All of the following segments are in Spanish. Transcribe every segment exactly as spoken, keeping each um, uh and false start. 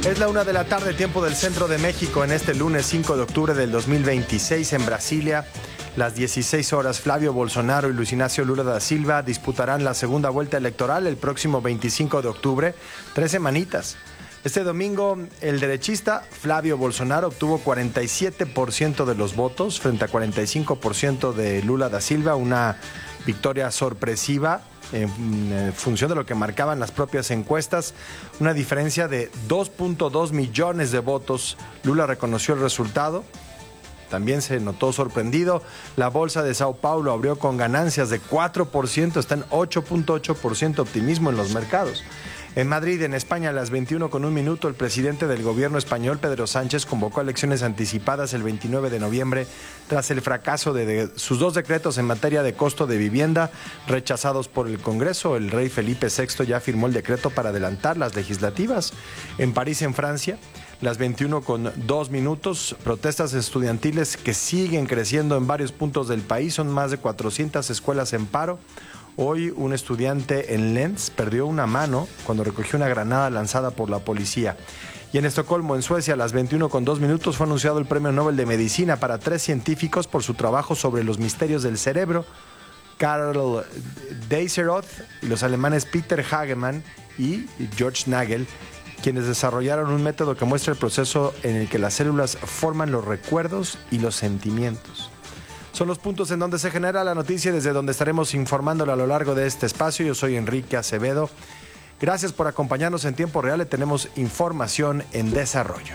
Es la una de la tarde, tiempo del centro de México, en este lunes cinco de octubre del dos mil veintiséis en Brasilia. Las dieciséis horas, Flavio Bolsonaro y Luis Ignacio Lula da Silva disputarán la segunda vuelta electoral el próximo veinticinco de octubre, tres semanitas. Este domingo, el derechista Flavio Bolsonaro obtuvo cuarenta y siete por ciento de los votos frente a cuarenta y cinco por ciento de Lula da Silva, una victoria sorpresiva en función de lo que marcaban las propias encuestas, una diferencia de dos punto dos millones de votos. Lula reconoció el resultado, también se notó sorprendido. La bolsa de Sao Paulo abrió con ganancias de cuatro por ciento, está en ocho punto ocho por ciento optimismo en los mercados. En Madrid, en España, a las veintiuna con un minuto, el presidente del gobierno español, Pedro Sánchez, convocó elecciones anticipadas el veintinueve de noviembre tras el fracaso de, de sus dos decretos en materia de costo de vivienda rechazados por el Congreso. El rey Felipe sexto ya firmó el decreto para adelantar las legislativas. En París, en Francia, las veintiuna con dos minutos, protestas estudiantiles que siguen creciendo en varios puntos del país. Son más de cuatrocientas escuelas en paro. Hoy un estudiante en Lens perdió una mano cuando recogió una granada lanzada por la policía. Y en Estocolmo, en Suecia, a las veintiuna con dos minutos fue anunciado el Premio Nobel de Medicina para tres científicos por su trabajo sobre los misterios del cerebro. Karl Deiseroth y los alemanes Peter Hagemann y George Nagel, quienes desarrollaron un método que muestra el proceso en el que las células forman los recuerdos y los sentimientos. Son los puntos en donde se genera la noticia, desde donde estaremos informándole a lo largo de este espacio. Yo soy Enrique Acevedo. Gracias por acompañarnos en tiempo real. Tenemos información en desarrollo.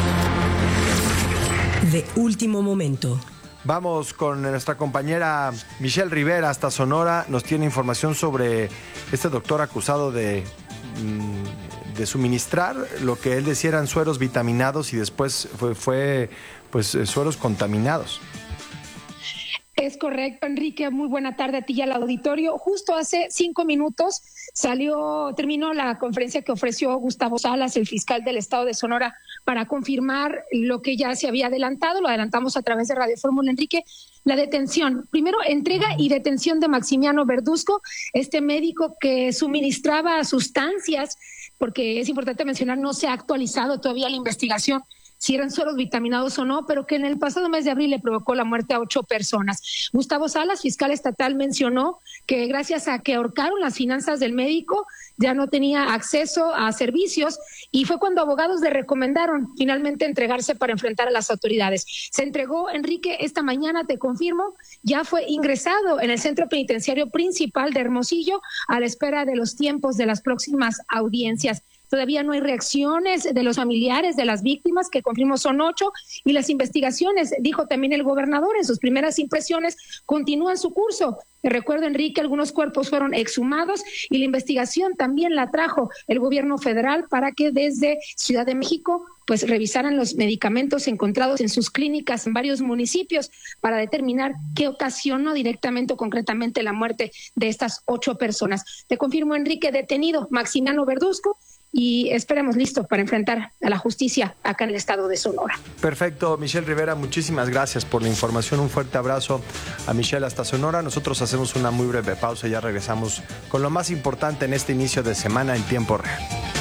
De último momento. Vamos con nuestra compañera Michelle Rivera hasta Sonora. Nos tiene información sobre este doctor acusado de, de suministrar lo que él decía eran sueros vitaminados y después fue, fue pues, sueros contaminados. Es correcto, Enrique. Muy buena tarde a ti y al auditorio. Justo hace cinco minutos salió, terminó la conferencia que ofreció Gustavo Salas, el fiscal del estado de Sonora, para confirmar lo que ya se había adelantado. Lo adelantamos a través de Radio Fórmula, Enrique. La detención, primero entrega y detención de Maximiano Verduzco, este médico que suministraba sustancias, porque es importante mencionar, no se ha actualizado todavía la investigación si eran sueros vitaminados o no, pero que en el pasado mes de abril le provocó la muerte a ocho personas. Gustavo Salas, fiscal estatal, mencionó que gracias a que ahorcaron las finanzas del médico, ya no tenía acceso a servicios, y fue cuando abogados le recomendaron finalmente entregarse para enfrentar a las autoridades. Se entregó, Enrique, esta mañana, te confirmo, ya fue ingresado en el centro penitenciario principal de Hermosillo a la espera de los tiempos de las próximas audiencias. Todavía no hay reacciones de los familiares de las víctimas, que confirmó son ocho, y las investigaciones, dijo también el gobernador en sus primeras impresiones, continúan su curso. Te recuerdo, Enrique, algunos cuerpos fueron exhumados y la investigación también la trajo el gobierno federal para que desde Ciudad de México pues revisaran los medicamentos encontrados en sus clínicas en varios municipios para determinar qué ocasionó directamente o concretamente la muerte de estas ocho personas. Te confirmo, Enrique, detenido Maximiano Verduzco, y esperemos listo para enfrentar a la justicia acá en el estado de Sonora. Perfecto, Michelle Rivera, muchísimas gracias por la información. Un fuerte abrazo a Michelle hasta Sonora. Nosotros hacemos una muy breve pausa y ya regresamos con lo más importante en este inicio de semana en tiempo real.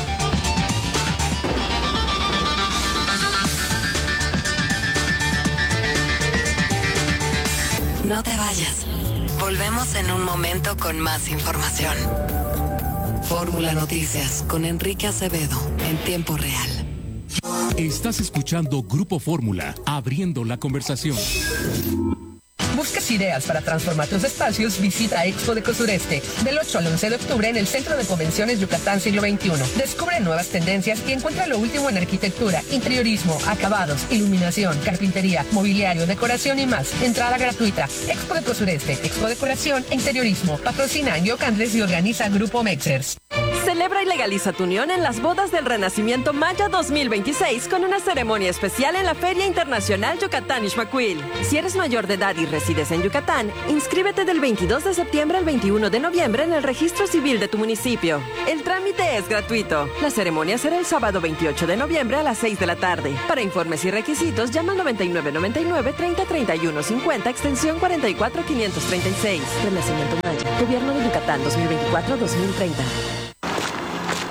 No te vayas. Volvemos en un momento con más información. Fórmula Noticias con Enrique Acevedo en tiempo real. Estás escuchando Grupo Fórmula, abriendo la conversación. ¿Buscas ideas para transformar tus espacios? Visita Expo Decor Sureste del ocho al once de octubre en el Centro de Convenciones Yucatán Siglo veintiuno. Descubre nuevas tendencias y encuentra lo último en arquitectura, interiorismo, acabados, iluminación, carpintería, mobiliario, decoración y más. Entrada gratuita. Expo Decor Sureste, Expo Decoración e Interiorismo. Patrocina Yoc Andrés y organiza Grupo Mexers. Celebra y legaliza tu unión en las bodas del Renacimiento Maya dos mil veintiséis con una ceremonia especial en la Feria Internacional Yucatán Ixmaquil. Si eres mayor de edad y resides en Yucatán, inscríbete del veintidós de septiembre al veintiuno de noviembre en el registro civil de tu municipio. El trámite es gratuito. La ceremonia será el sábado veintiocho de noviembre a las seis de la tarde. Para informes y requisitos, llama al noventa y nueve noventa y nueve treinta treinta y uno cincuenta, extensión cuarenta y cuatro quinientos treinta y seis. Renacimiento Maya. Gobierno de Yucatán dos mil veinticuatro a dos mil treinta.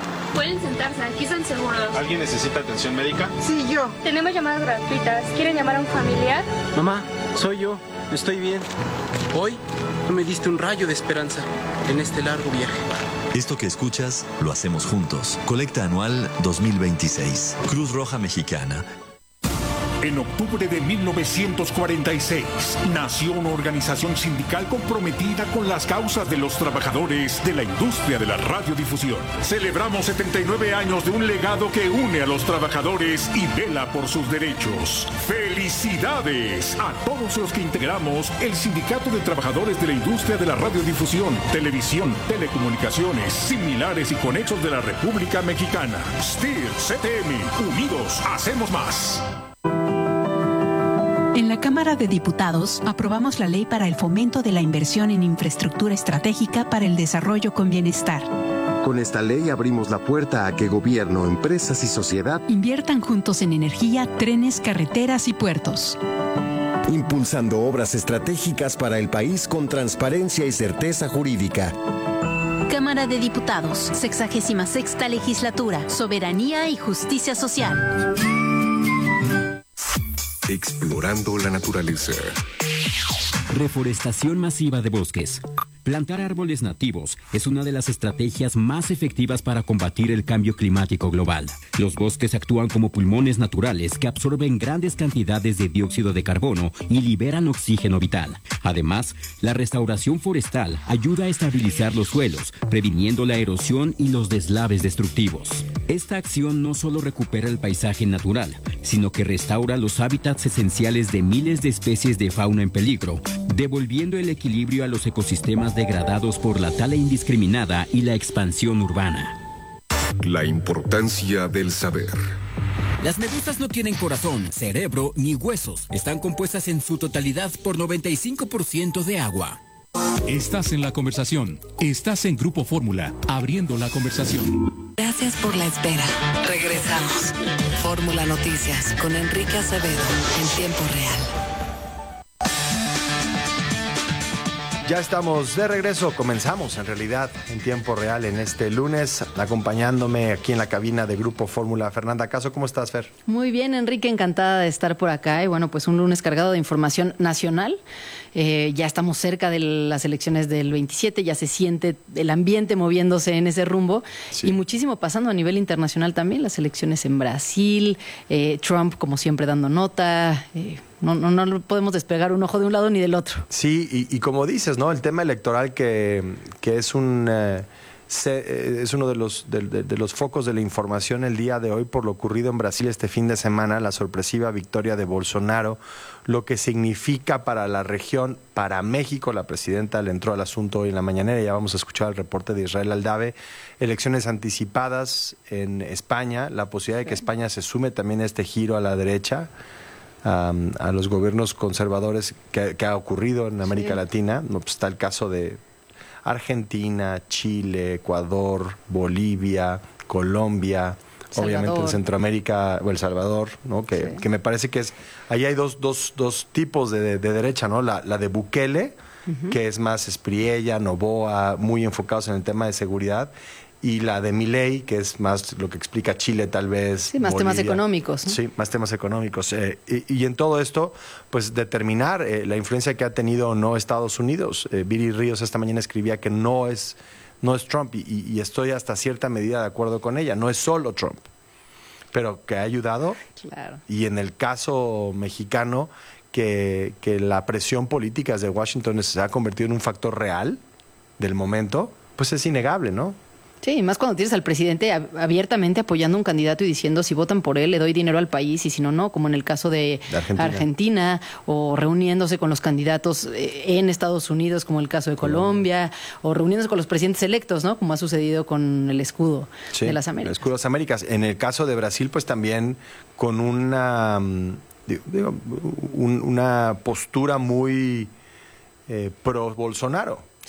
Pueden sentarse, aquí están seguros. ¿Alguien necesita atención médica? Sí, yo. Tenemos llamadas gratuitas. ¿Quieren llamar a un familiar? Mamá, soy yo. Estoy bien. Hoy tú me diste un rayo de esperanza en este largo viaje. Esto que escuchas, lo hacemos juntos. Colecta anual dos mil veintiséis. Cruz Roja Mexicana. En octubre de mil novecientos cuarenta y seis, nació una organización sindical comprometida con las causas de los trabajadores de la industria de la radiodifusión. Celebramos setenta y nueve años de un legado que une a los trabajadores y vela por sus derechos. ¡Felicidades a todos los que integramos el Sindicato de Trabajadores de la Industria de la Radiodifusión, Televisión, Telecomunicaciones, Similares y Conexos de la República Mexicana! S T I R, C T M, unidos, hacemos más. En la Cámara de Diputados aprobamos la ley para el fomento de la inversión en infraestructura estratégica para el desarrollo con bienestar. Con esta ley abrimos la puerta a que gobierno, empresas y sociedad inviertan juntos en energía, trenes, carreteras y puertos. Impulsando obras estratégicas para el país con transparencia y certeza jurídica. Cámara de Diputados, sexagésima sexta legislatura, soberanía y justicia social. Explorando la naturaleza. Reforestación masiva de bosques. Plantar árboles nativos es una de las estrategias más efectivas para combatir el cambio climático global. Los bosques actúan como pulmones naturales que absorben grandes cantidades de dióxido de carbono y liberan oxígeno vital. Además, la restauración forestal ayuda a estabilizar los suelos, previniendo la erosión y los deslaves destructivos. Esta acción no solo recupera el paisaje natural, sino que restaura los hábitats esenciales de miles de especies de fauna en peligro, devolviendo el equilibrio a los ecosistemas degradados por la tala indiscriminada y la expansión urbana. La importancia del saber. Las medusas no tienen corazón, cerebro ni huesos. Están compuestas en su totalidad por noventa y cinco por ciento de agua. Estás en la conversación. Estás en Grupo Fórmula, abriendo la conversación. Gracias por la espera. Regresamos. Fórmula Noticias con Enrique Acevedo en tiempo real. Ya estamos de regreso, comenzamos en realidad en tiempo real en este lunes, acompañándome aquí en la cabina de Grupo Fórmula. Fernanda Caso, ¿cómo estás, Fer? Muy bien, Enrique, encantada de estar por acá y bueno, pues un lunes cargado de información nacional. Eh, ya estamos cerca de las elecciones del veintisiete, ya se siente el ambiente moviéndose en ese rumbo sí. Y muchísimo pasando a nivel internacional también, las elecciones en Brasil, eh, Trump como siempre dando nota, eh, no, no, no podemos despegar un ojo de un lado ni del otro. Sí, y, y como dices, ¿no? El tema electoral que, que es un... Eh, se, es uno de los, de, de, de los focos de la información el día de hoy por lo ocurrido en Brasil este fin de semana, la sorpresiva victoria de Bolsonaro, lo que significa para la región, para México. La presidenta le entró al asunto hoy en la mañanera, ya vamos a escuchar el reporte de Israel Aldave. Elecciones anticipadas en España, la posibilidad de que España se sume también a este giro a la derecha, um, a los gobiernos conservadores que, que ha ocurrido en América sí. Latina. No, pues está el caso de Argentina, Chile, Ecuador, Bolivia, Colombia, Salvador. Obviamente en Centroamérica o El Salvador, ¿no? Que, sí. que me parece que es... Ahí hay dos, dos, dos tipos de, de derecha, ¿no? La, la de Bukele, uh-huh. que es más Espriella, Noboa, muy enfocados en el tema de seguridad, y la de Milei, que es más lo que explica Chile tal vez. Sí, más Bolivia. Temas económicos, ¿no? Sí, más temas económicos. Eh, y, y en todo esto, pues determinar eh, la influencia que ha tenido o no Estados Unidos. Eh, Viri Ríos esta mañana escribía que no es, no es Trump, y, y estoy hasta cierta medida de acuerdo con ella. No es solo Trump, pero que ha ayudado. Claro. Y en el caso mexicano, que, que la presión política desde Washington se ha convertido en un factor real del momento, pues es innegable, ¿no? Sí, más cuando tienes al presidente abiertamente apoyando a un candidato y diciendo si votan por él le doy dinero al país y si no, no, como en el caso de, de Argentina. Argentina, o reuniéndose con los candidatos en Estados Unidos, como el caso de Colombia, Colombia. O reuniéndose con los presidentes electos, ¿no? Como ha sucedido con el escudo sí, de las Américas. El escudo de las Américas. En el caso de Brasil, pues también con una, digo, un, una postura muy eh, pro Bolsonaro. Sí.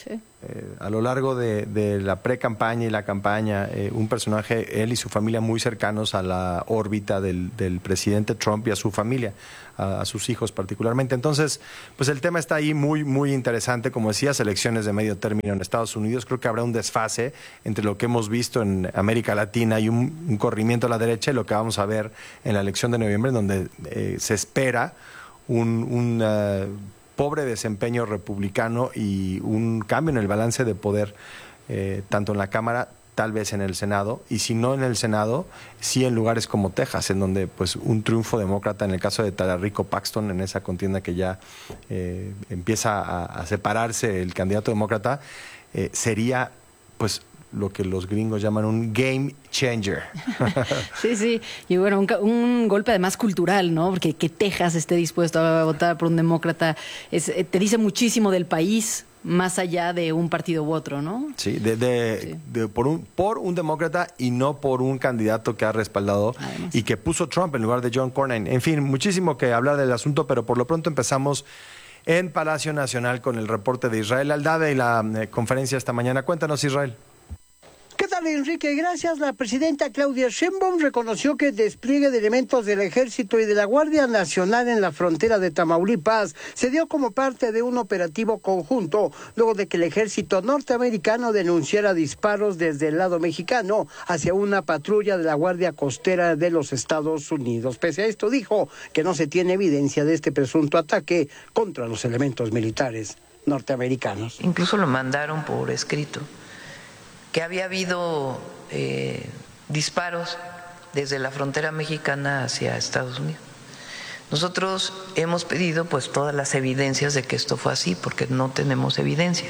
eh, a lo largo de, de la pre-campaña y la campaña, eh, un personaje, él y su familia muy cercanos a la órbita del, del presidente Trump y a su familia, a, a sus hijos particularmente. Entonces, pues el tema está ahí muy, muy interesante. Como decías, elecciones de medio término en Estados Unidos. Creo que habrá un desfase entre lo que hemos visto en América Latina y un, un corrimiento a la derecha y lo que vamos a ver en la elección de noviembre, en donde eh, se espera un... un uh, pobre desempeño republicano y un cambio en el balance de poder, eh, tanto en la Cámara, tal vez en el Senado, y si no en el Senado, sí en lugares como Texas, en donde pues un triunfo demócrata, en el caso de Talarico Paxton, en esa contienda que ya eh, empieza a, a separarse el candidato demócrata, eh, sería pues lo que los gringos llaman un game changer. Sí, sí, y bueno, un, un golpe además cultural, ¿no? Porque que Texas esté dispuesto a votar por un demócrata es, te dice muchísimo del país, más allá de un partido u otro, ¿no? Sí, de, de, sí. de por, un, por un demócrata y no por un candidato que ha respaldado además, y que puso Trump en lugar de John Cornyn. En fin, muchísimo que hablar del asunto, pero por lo pronto empezamos en Palacio Nacional con el reporte de Israel Aldave y la eh, conferencia esta mañana. Cuéntanos, Israel. ¿Qué tal, Enrique? Gracias. La presidenta Claudia Sheinbaum reconoció que el despliegue de elementos del Ejército y de la Guardia Nacional en la frontera de Tamaulipas se dio como parte de un operativo conjunto, luego de que el Ejército norteamericano denunciara disparos desde el lado mexicano hacia una patrulla de la Guardia Costera de los Estados Unidos. Pese a esto, dijo que no se tiene evidencia de este presunto ataque contra los elementos militares norteamericanos. Incluso lo mandaron por escrito, que había habido eh, disparos desde la frontera mexicana hacia Estados Unidos. Nosotros hemos pedido pues todas las evidencias de que esto fue así, porque no tenemos evidencia.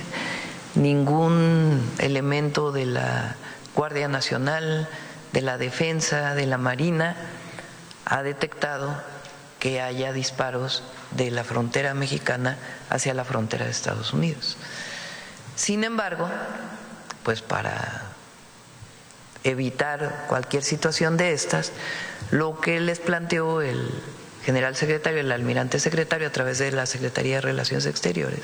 Ningún elemento de la Guardia Nacional, de la Defensa, de la Marina ha detectado que haya disparos de la frontera mexicana hacia la frontera de Estados Unidos. Sin embargo, pues para evitar cualquier situación de estas, lo que les planteó el general secretario, el almirante secretario, a través de la Secretaría de Relaciones Exteriores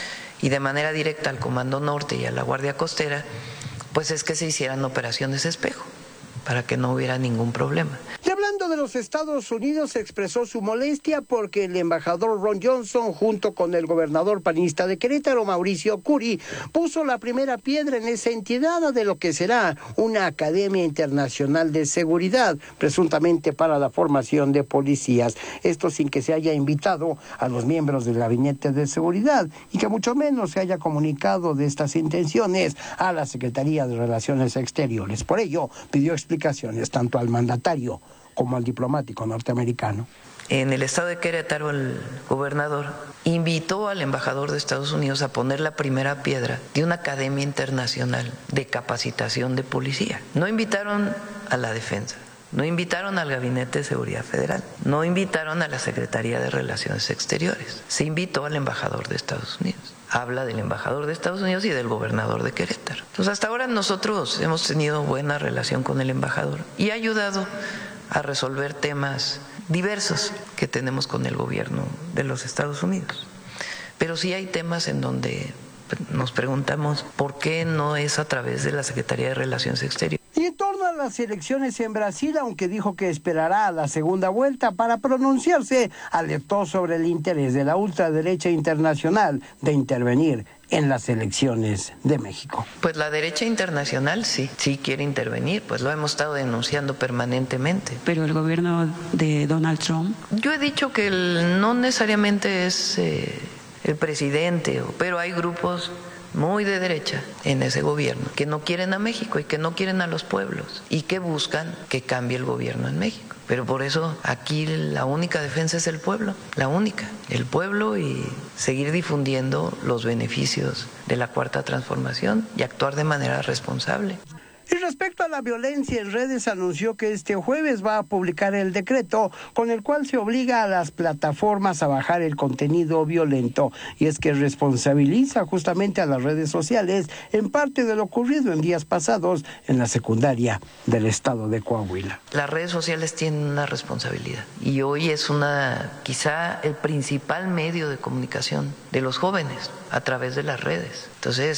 y de manera directa al Comando Norte y a la Guardia Costera, pues es que se hicieran operaciones espejo para que no hubiera ningún problema. Y hablando de los Estados Unidos, expresó su molestia porque el embajador Ron Johnson, junto con el gobernador panista de Querétaro, Mauricio Curi, puso la primera piedra en esa entidad de lo que será una Academia Internacional de Seguridad, presuntamente para la formación de policías. Esto sin que se haya invitado a los miembros del Gabinete de Seguridad y que mucho menos se haya comunicado de estas intenciones a la Secretaría de Relaciones Exteriores. Por ello, pidió explicaciones tanto al mandatario como al diplomático norteamericano. En el estado de Querétaro, el gobernador invitó al embajador de Estados Unidos a poner la primera piedra de una academia internacional de capacitación de policía. No invitaron a la defensa, no invitaron al Gabinete de Seguridad Federal, no invitaron a la Secretaría de Relaciones Exteriores, se invitó al embajador de Estados Unidos. Habla del embajador de Estados Unidos y del gobernador de Querétaro. Entonces, hasta ahora nosotros hemos tenido buena relación con el embajador y ha ayudado a resolver temas diversos que tenemos con el gobierno de los Estados Unidos. Pero sí hay temas en donde nos preguntamos por qué no es a través de la Secretaría de Relaciones Exteriores. Y en torno a las elecciones en Brasil, aunque dijo que esperará a la segunda vuelta para pronunciarse, alertó sobre el interés de la ultraderecha internacional de intervenir en las elecciones de México. Pues la derecha internacional sí, sí quiere intervenir, pues lo hemos estado denunciando permanentemente. Pero el gobierno de Donald Trump... Yo he dicho que el, no necesariamente es eh, el presidente, pero hay grupos muy de derecha en ese gobierno que no quieren a México y que no quieren a los pueblos y que buscan que cambie el gobierno en México. Pero por eso aquí la única defensa es el pueblo, la única, el pueblo, y seguir difundiendo los beneficios de la Cuarta Transformación y actuar de manera responsable. Y respecto a la violencia en redes, anunció que este jueves va a publicar el decreto con el cual se obliga a las plataformas a bajar el contenido violento. Y es que responsabiliza justamente a las redes sociales en parte de lo ocurrido en días pasados en la secundaria del estado de Coahuila. Las redes sociales tienen una responsabilidad y hoy es una, quizá el principal medio de comunicación de los jóvenes a través de las redes. Entonces,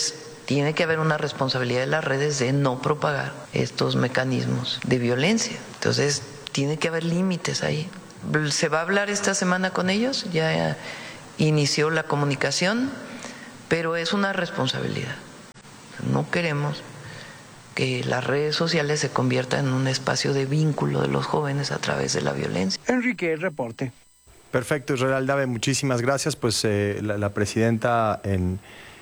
tiene que haber una responsabilidad de las redes de no propagar estos mecanismos de violencia. Entonces, tiene que haber límites ahí. Se va a hablar esta semana con ellos, ya inició la comunicación, pero es una responsabilidad. No queremos que las redes sociales se conviertan en un espacio de vínculo de los jóvenes a través de la violencia. Enrique, reporte. Perfecto, Israel Aldave, muchísimas gracias. Pues eh, la, la presidenta en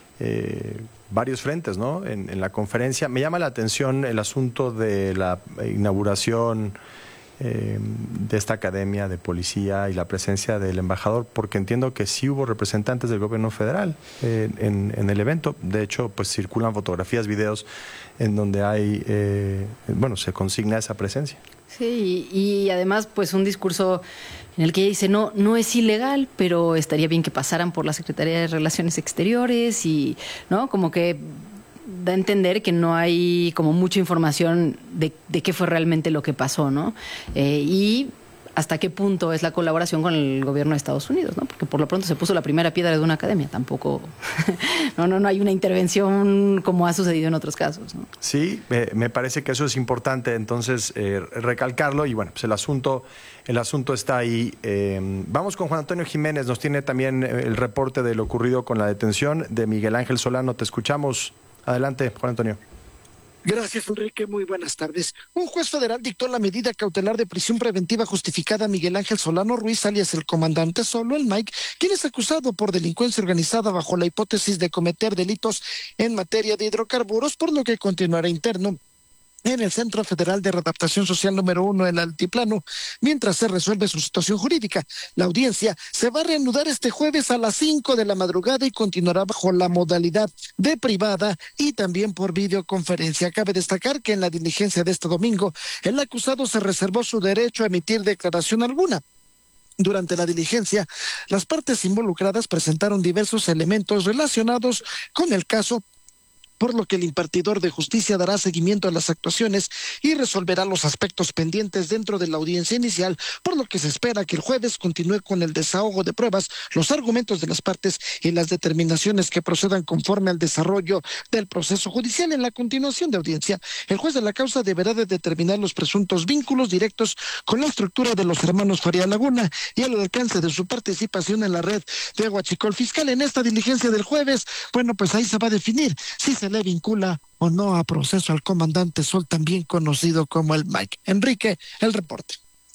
eh, varios frentes, ¿no? En, en la conferencia. Me llama la atención el asunto de la inauguración eh, de esta academia de policía y la presencia del embajador, porque entiendo que sí hubo representantes del gobierno federal eh, en, en el evento. De hecho, pues circulan fotografías, videos en donde hay, eh, bueno, se consigna esa presencia. Sí, y, y además, pues un discurso en el que ella dice, no, no es ilegal, pero estaría bien que pasaran por la Secretaría de Relaciones Exteriores y, ¿no? Como que da a entender que no hay como mucha información de, de qué fue realmente lo que pasó, ¿no? Eh, y hasta qué punto es la colaboración con el gobierno de Estados Unidos, ¿no? Porque por lo pronto se puso la primera piedra de una academia, tampoco, no, no, no hay una intervención como ha sucedido en otros casos, ¿no? Sí, eh, me parece que eso es importante, entonces eh, recalcarlo y bueno, pues el asunto, el asunto está ahí. Eh, vamos con Juan Antonio Jiménez, nos tiene también el reporte de lo ocurrido con la detención de Miguel Ángel Solano. Te escuchamos. Adelante, Juan Antonio. Gracias, Enrique. Muy buenas tardes. Un juez federal dictó la medida cautelar de prisión preventiva justificada a Miguel Ángel Solano Ruiz, alias el comandante Solo, el Mike, quien es acusado por delincuencia organizada bajo la hipótesis de cometer delitos en materia de hidrocarburos, por lo que continuará interno en el Centro Federal de Readaptación Social número uno, el Altiplano, mientras se resuelve su situación jurídica. La audiencia se va a reanudar este jueves a las cinco de la madrugada y continuará bajo la modalidad de privada y también por videoconferencia. Cabe destacar que en la diligencia de este domingo, el acusado se reservó su derecho a emitir declaración alguna. Durante la diligencia, las partes involucradas presentaron diversos elementos relacionados con el caso, por lo que el impartidor de justicia dará seguimiento a las actuaciones y resolverá los aspectos pendientes dentro de la audiencia inicial, por lo que se espera que el jueves continúe con el desahogo de pruebas, los argumentos de las partes y las determinaciones que procedan conforme al desarrollo del proceso judicial. En la continuación de audiencia, el juez de la causa deberá de determinar los presuntos vínculos directos con la estructura de los hermanos Faría Laguna y el alcance de su participación en la red de Huachicol Fiscal. En esta diligencia del jueves, bueno, pues ahí se va a definir si se le vincula o no a proceso al comandante Sol, también conocido como el Mike. Enrique, el reporte.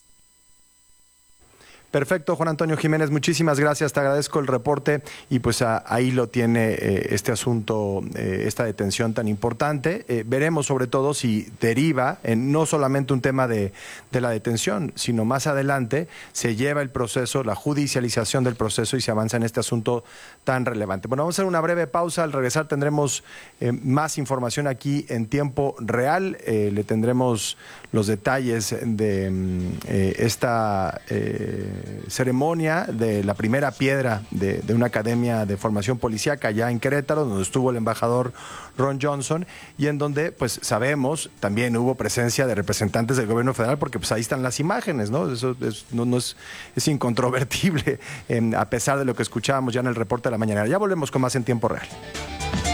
Perfecto, Juan Antonio Jiménez, muchísimas gracias, te agradezco el reporte y pues a, ahí lo tiene eh, este asunto, eh, esta detención tan importante. Eh, veremos sobre todo si deriva en no solamente un tema de, de la detención, sino más adelante se lleva el proceso, la judicialización del proceso y se avanza en este asunto tan relevante. Bueno, vamos a hacer una breve pausa, al regresar tendremos eh, más información aquí en tiempo real, eh, le tendremos los detalles de eh, esta eh, ceremonia de la primera piedra de, de una academia de formación policíaca allá en Querétaro, donde estuvo el embajador Ron Johnson y en donde pues sabemos también hubo presencia de representantes del gobierno federal, porque pues ahí están las imágenes, ¿no? Eso es, no, no es, es incontrovertible, eh, a pesar de lo que escuchábamos ya en el reporte de la mañana. Ya volvemos con más en tiempo real.